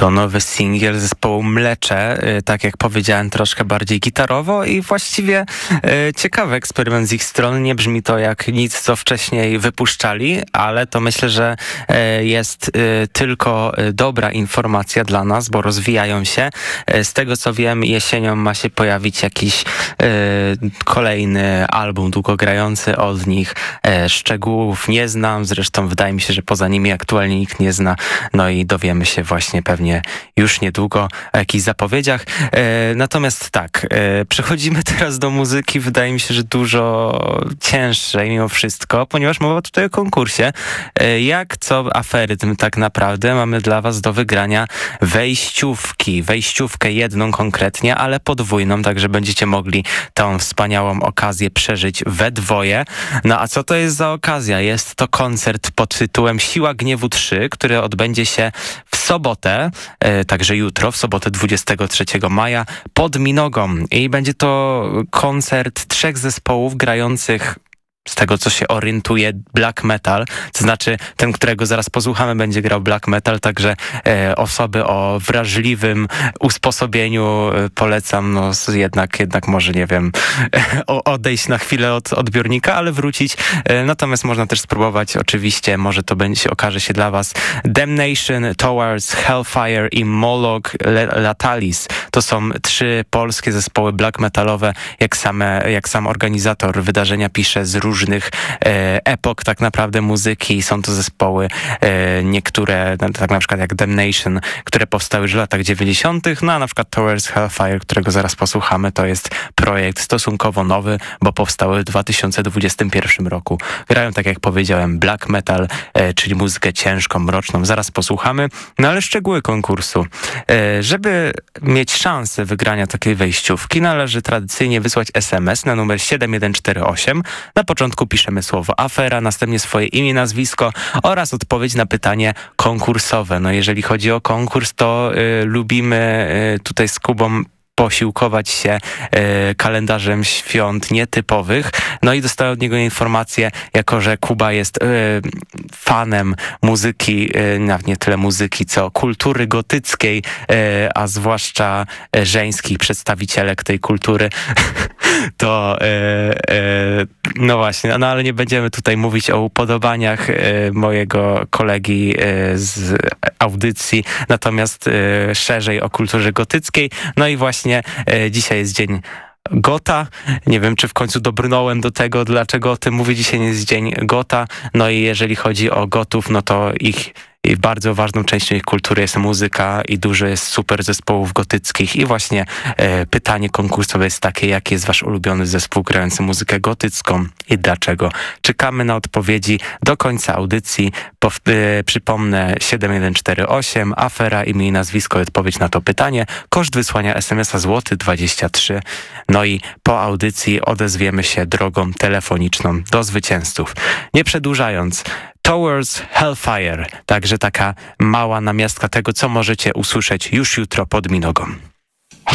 To nowy singiel zespołu Mlecze, tak jak powiedziałem, troszkę bardziej gitarowo i właściwie ciekawy eksperyment z ich strony. Nie brzmi to jak nic, co wcześniej wypuszczali, ale to myślę, że jest tylko dobra informacja dla nas, bo rozwijają się. Z tego co wiem, jesienią ma się pojawić jakiś kolejny album długogrający od nich. Szczegółów nie znam, zresztą wydaje mi się, że poza nimi aktualnie nikt nie zna. No i dowiemy się właśnie pewnie już niedługo o jakichś zapowiedziach. Natomiast tak, przechodzimy teraz do muzyki, wydaje mi się, że dużo cięższej mimo wszystko, ponieważ mowa tutaj o konkursie. Jak co aferyzm tak naprawdę mamy dla was do wygrania wejściówkę jedną konkretnie, ale podwójną, także będziecie mogli tą wspaniałą okazję przeżyć we dwoje. No a co to jest za okazja? Jest to koncert pod tytułem Siła Gniewu 3, który odbędzie się w sobotę, także jutro, w sobotę 23 maja pod Minogą. I będzie to koncert 3 zespołów grających, z tego co się orientuje, black metal, to znaczy ten, którego zaraz posłuchamy, będzie grał black metal, także osoby o wrażliwym usposobieniu polecam, no jednak może, nie wiem, odejść na chwilę od odbiornika, ale wrócić. Natomiast można też spróbować, oczywiście, może to okaże się dla was. Damnation, Towards, Hellfire i Moloch Latalis. To są 3 polskie zespoły black metalowe, jak sam organizator wydarzenia pisze, z różnych epok tak naprawdę muzyki. Są to zespoły niektóre, tak na przykład jak Damnation, które powstały już w latach 90., no a na przykład Towards Hellfire, którego zaraz posłuchamy, to jest projekt stosunkowo nowy, bo powstały w 2021 roku. Grają, tak jak powiedziałem, black metal, czyli muzykę ciężką, mroczną. Zaraz posłuchamy. No ale szczegóły konkursu. Żeby mieć szansę wygrania takiej wejściówki, należy tradycyjnie wysłać SMS na numer 7148. Na początku piszemy słowo afera, następnie swoje imię, nazwisko oraz odpowiedź na pytanie konkursowe. No jeżeli chodzi o konkurs, to lubimy tutaj z Kubą posiłkować się kalendarzem świąt nietypowych. No i dostałem od niego informację, jako że Kuba jest fanem muzyki, nawet nie tyle muzyki, co kultury gotyckiej, a zwłaszcza żeńskich przedstawicielek tej kultury, to no właśnie, no ale nie będziemy tutaj mówić o upodobaniach mojego kolegi z audycji, natomiast szerzej o kulturze gotyckiej. No i właśnie dzisiaj jest dzień Gota. Nie wiem, czy w końcu dobrnąłem do tego, dlaczego o tym mówię. Dzisiaj jest dzień Gota. No i jeżeli chodzi o Gotów, no to i bardzo ważną częścią ich kultury jest muzyka i dużo jest super zespołów gotyckich i właśnie pytanie konkursowe jest takie, jaki jest wasz ulubiony zespół grający muzykę gotycką i dlaczego? Czekamy na odpowiedzi do końca audycji. Przypomnę 7148, afera, imię i nazwisko i odpowiedź na to pytanie. Koszt wysłania SMS-a złoty 23. No i po audycji odezwiemy się drogą telefoniczną do zwycięzców. Nie przedłużając, Towards Hellfire, także taka mała namiastka tego, co możecie usłyszeć już jutro pod Minogą.